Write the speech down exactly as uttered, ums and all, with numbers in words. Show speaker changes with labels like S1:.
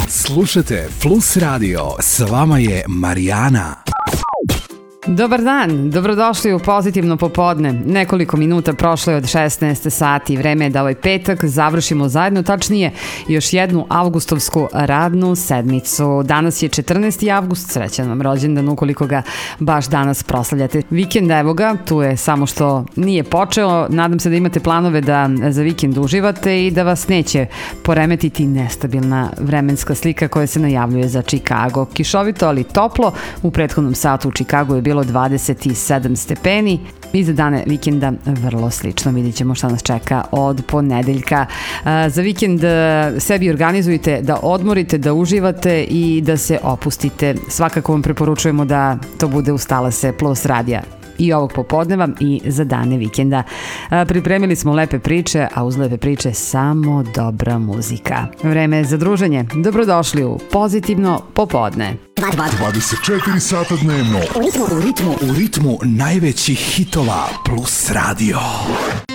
S1: Slušajte Plus Radio, s vama je Marijana.
S2: Dobar dan, dobrodošli u Pozitivno popodne. Nekoliko minuta prošlo je od šesnaest sati. Vreme je da ovaj petak završimo zajedno, tačnije još jednu avgustovsku radnu sedmicu. Danas je četrnaesti avgust, srećan vam rođendan ukoliko ga baš danas proslavljate. Vikend, evo ga, tu je, samo što nije počeo. Nadam se da imate planove da za vikend uživate i da vas neće poremetiti nestabilna vremenska slika koja se najavljuje za Chicago. Kišovito, ali toplo. U prethodnom satu u Chicagu je bilo dvadeset sedam stepeni i za dane vikenda vrlo slično. Vidit ćemo šta nas čeka od ponedeljka. Za vikend sebi organizujte da odmorite, da uživate i da se opustite. Svakako vam preporučujemo da to bude uz talase Plus radija i ovog popodneva i za dane vikenda. Pripremili smo lepe priče, a uz lepe priče samo dobra muzika. Vreme je za druženje. Dobrodošli u Pozitivno popodne.
S1: dvadeset četiri sata dnevno. U ritmu, u ritmu, u ritmu najvećih hitova Plus Radio.